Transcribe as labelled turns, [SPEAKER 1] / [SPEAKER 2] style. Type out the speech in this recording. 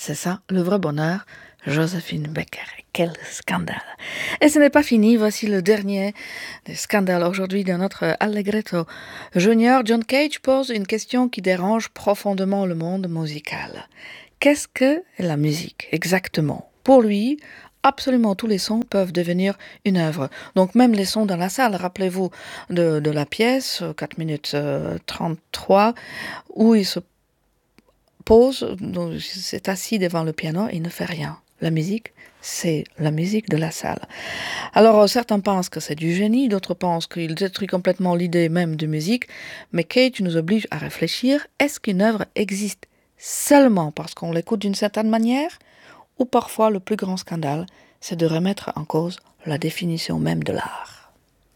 [SPEAKER 1] C'est ça, le vrai bonheur. Joséphine Baker, quel scandale. Et ce n'est pas fini, voici le dernier des scandales aujourd'hui de notre Allegretto Junior. John Cage pose une question qui dérange profondément le monde musical. Qu'est-ce que la musique exactement? Pour lui, absolument tous les sons peuvent devenir une œuvre. Donc même les sons dans la salle, rappelez-vous de la pièce, 4 minutes 33, où il se pose, s'est assis devant le piano et il ne fait rien. La musique, c'est la musique de la salle. Alors certains pensent que c'est du génie, d'autres pensent qu'il détruit complètement l'idée même de musique, mais Cage nous oblige à réfléchir, est-ce qu'une œuvre existe seulement parce qu'on l'écoute d'une certaine manière, ou parfois le plus grand scandale, c'est de remettre en cause la définition même de l'art.